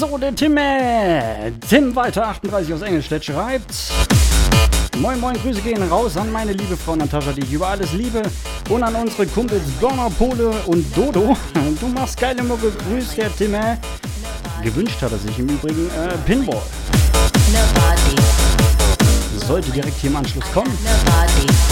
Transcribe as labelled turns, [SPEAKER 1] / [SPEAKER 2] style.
[SPEAKER 1] So, der Tim Walter 38 aus Engelstedt schreibt: Moin moin, Grüße gehen raus an meine liebe Frau Natascha, die ich über alles liebe, und an unsere Kumpels Donner, Pole und Dodo. Du machst geile Mucke, grüß der Tim. Gewünscht hat er sich im Übrigen Pinball. Sollte direkt hier im Anschluss kommen.